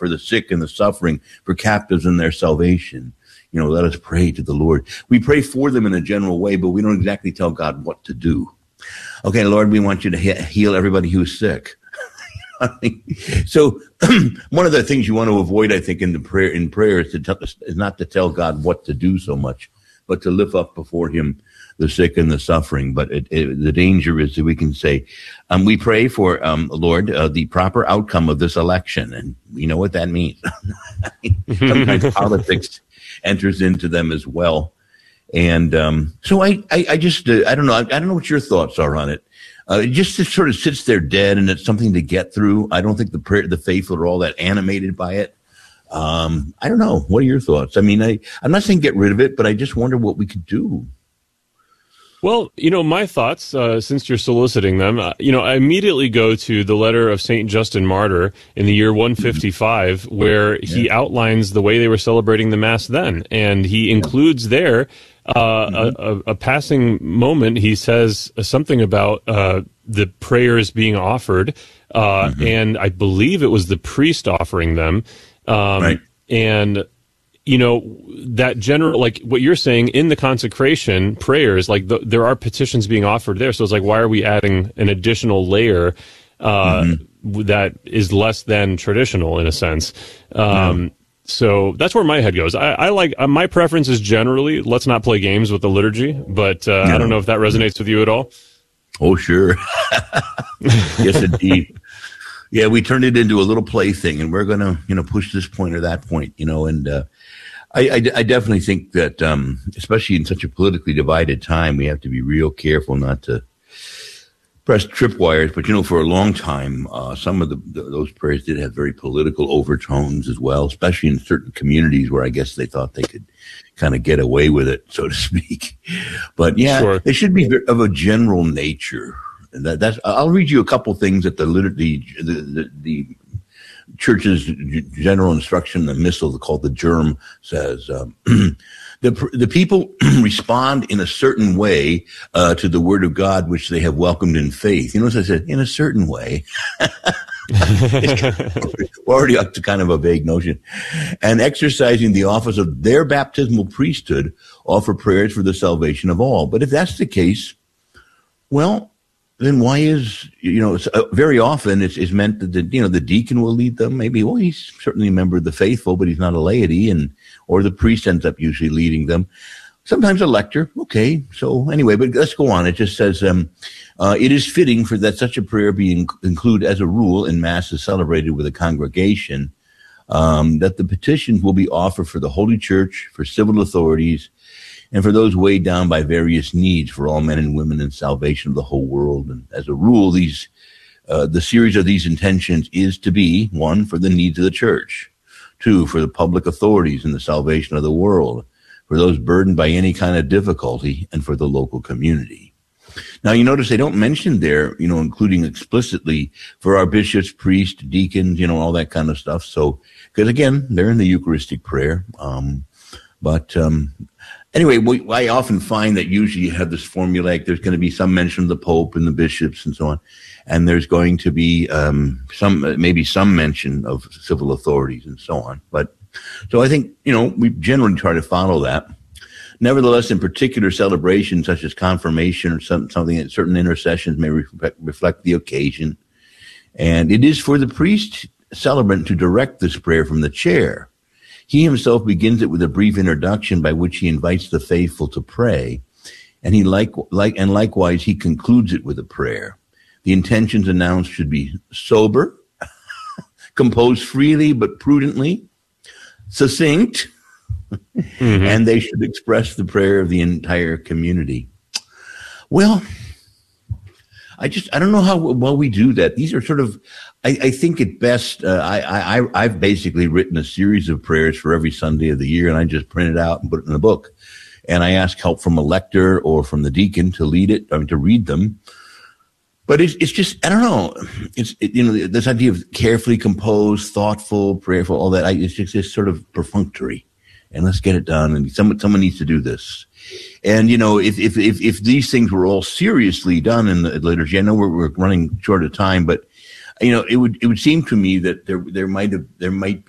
for the sick and the suffering, for captives and their salvation. Let us pray to the Lord. We pray for them in a general way, but we don't exactly tell God what to do. Okay, Lord, we want you to heal everybody who's sick. So one of the things you want to avoid, I think, in prayer is not to tell God what to do so much, but to lift up before him the sick and the suffering. But the danger is that we can say, we pray for, Lord, the proper outcome of this election. And you know what that means. Sometimes politics enters into them as well. And so I don't know. I don't know what your thoughts are on it. It just sort of sits there dead, and it's something to get through. I don't think the faithful are all that animated by it. I don't know. What are your thoughts? I mean, I'm not saying get rid of it, but I just wonder what we could do. Well, my thoughts, since you're soliciting them, I immediately go to the letter of St. Justin Martyr in the year 155, where he outlines the way they were celebrating the Mass then. And he includes there a passing moment. He says something about the prayers being offered, and I believe it was the priest offering them. Right. And that general, like what you're saying in the consecration prayers, like there are petitions being offered there. So it's like, why are we adding an additional layer that is less than traditional in a sense? So that's where my head goes. I like, my preference is generally, let's not play games with the liturgy, but I don't know if that resonates with you at all. Oh, sure. Yes, indeed. Yeah, we turned it into a little plaything, and we're going to, push this point or that point, and I definitely think that, especially in such a politically divided time, we have to be real careful not to press tripwires. But, for a long time, some of those prayers did have very political overtones as well, especially in certain communities where I guess they thought they could kind of get away with it, so to speak. But, yeah, sure. They should be of a general nature. That's. I'll read you a couple things that the Church's general instruction, the missal called the Germ, says. The people respond in a certain way to the word of God, which they have welcomed in faith. As I said, in a certain way. We're already up to kind of a vague notion. And exercising the office of their baptismal priesthood, offer prayers for the salvation of all. But if that's the case, well, then why is, very often it's meant that the deacon will lead them. Maybe, well, he's certainly a member of the faithful, but he's not a laity, or the priest ends up usually leading them. Sometimes a lector. Okay. So anyway, but let's go on. It just says, it is fitting for that such a prayer be included as a rule in masses celebrated with a congregation, that the petitions will be offered for the Holy Church, for civil authorities, and for those weighed down by various needs, for all men and women in salvation of the whole world. And as a rule, the series of these intentions is to be, 1, for the needs of the church, 2, for the public authorities and the salvation of the world, for those burdened by any kind of difficulty, and for the local community. Now, you notice they don't mention there, including explicitly for our bishops, priests, deacons, all that kind of stuff. So, because again, they're in the Eucharistic prayer. Anyway, I often find that usually you have this formulaic, there's going to be some mention of the Pope and the bishops and so on. And there's going to be maybe some mention of civil authorities and so on. But so I think, we generally try to follow that. Nevertheless, in particular celebrations such as confirmation or something that certain intercessions may reflect the occasion. And it is for the priest celebrant to direct this prayer from the chair. He himself begins it with a brief introduction by which he invites the faithful to pray, and likewise he concludes it with a prayer. The intentions announced should be sober, composed freely but prudently, succinct, and they should express the prayer of the entire community. Well, I don't know how well we do that. These are sort of, I think at best, I've basically written a series of prayers for every Sunday of the year, and I just print it out and put it in a book. And I ask help from a lector or from the deacon to lead it, to read them. But it's just, I don't know. It's this idea of carefully composed, thoughtful, prayerful, all that. It's just sort of perfunctory. And let's get it done. And someone needs to do this. And, if these things were all seriously done in the liturgy, I know we're running short of time, but, it would seem to me that there might be